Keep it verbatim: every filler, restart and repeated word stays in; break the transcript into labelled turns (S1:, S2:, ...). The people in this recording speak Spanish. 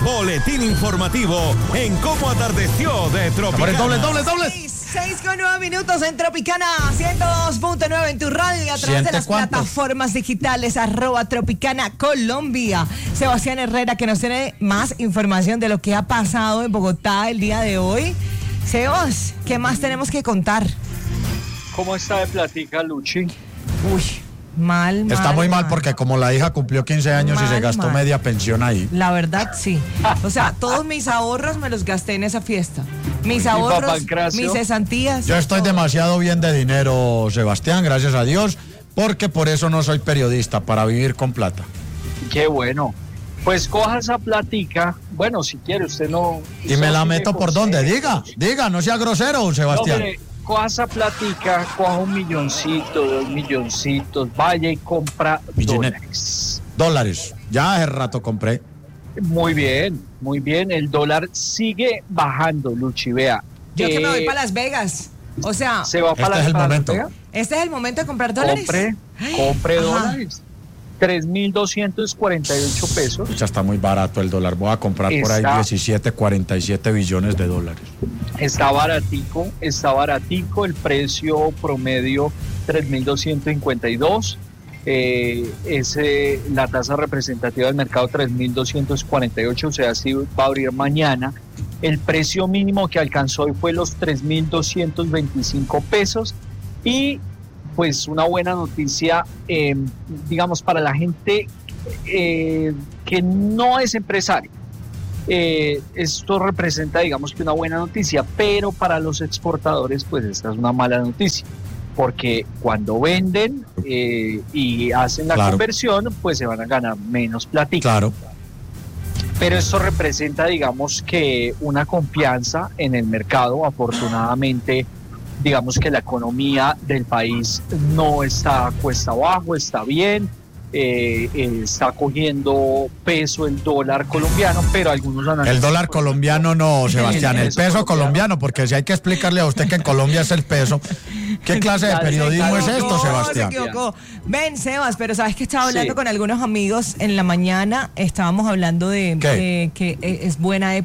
S1: boletín informativo en Cómo Atardeció de Tropicana.
S2: Doble, doble, doble.
S3: seis con nueve minutos en Tropicana ciento dos punto nueve en tu radio y a través de las
S2: ¿Cuántos?
S3: plataformas digitales arroba Tropicana Colombia. Sebastián Herrera, que nos tiene más información de lo que ha pasado en Bogotá el día de hoy. Sebas, ¿qué más tenemos que contar?
S4: ¿Cómo está de platica, Luchi?
S3: Uy, mal, mal.
S2: Está muy mal porque como la hija cumplió quince años
S3: Mal,
S2: y se gastó
S3: mal.
S2: media pensión ahí.
S3: La verdad, sí. O sea, todos mis ahorros me los gasté en esa fiesta. Mis ahorros,
S4: Papancracio?
S3: mis cesantías.
S2: Yo estoy
S3: todo.
S2: demasiado bien de dinero, Sebastián, gracias a Dios, porque por eso no soy periodista, para vivir con plata.
S4: Qué bueno. Pues coja esa platica. Bueno, si quiere, usted no...
S2: ¿Y me la meto por dónde?
S4: consejo.
S2: Diga, diga, no sea grosero, Sebastián.
S4: No, mire, coja esa platica, coja un milloncito, dos milloncitos, vaya y compra
S2: Millonet.
S4: dólares.
S2: Dólares, ya hace rato compré.
S4: Muy bien, muy bien. El dólar sigue bajando, Luchi, vea.
S3: Yo que me voy
S4: Eh,
S3: para Las Vegas. O sea,
S4: Se va
S2: Este
S4: para
S2: es es
S4: la
S2: el
S4: para
S2: momento.
S4: Las Vegas.
S3: este es el momento de comprar dólares.
S4: Compre,
S3: Ay,
S4: compre
S3: ajá.
S4: dólares. tres mil doscientos cuarenta y ocho pesos.
S2: Ya está muy barato el dólar, voy a comprar por ahí
S4: Está-
S2: diecisiete, cuarenta y siete billones de dólares.
S4: Está baratico, está baratico. El precio promedio tres mil doscientos cincuenta y dos. Eh, es eh, la tasa representativa del mercado tres mil doscientos cuarenta y ocho, o sea, sí va a abrir mañana. El precio mínimo que alcanzó hoy fue los tres mil doscientos veinticinco pesos. Y pues una buena noticia, eh, digamos, para la gente eh, que no es empresario. Eh, esto representa, digamos, que una buena noticia, pero para los exportadores, pues esta es una mala noticia, porque cuando venden eh, y hacen la
S2: Claro.
S4: conversión, pues se van a ganar menos platica.
S2: Claro,
S4: Pero esto representa, digamos, que una confianza en el mercado. Afortunadamente, digamos que la economía del país no está cuesta abajo, está bien, eh, eh, está cogiendo peso el dólar colombiano, pero algunos analistas...
S2: el dólar
S4: pues,
S2: colombiano no, Sebastián, el
S4: peso
S2: peso colombiano,
S4: colombiano,
S2: porque si hay que explicarle a usted que en Colombia es el peso, ¿qué clase de
S4: Ya se
S2: periodismo es
S4: equivocó,
S2: esto,
S3: Se
S2: Sebastián?
S3: equivocó. Ven, Sebas, pero sabes que estaba hablando
S4: Sí.
S3: con algunos amigos en la mañana. Estábamos hablando de,
S2: ¿Qué?
S3: de que es buena época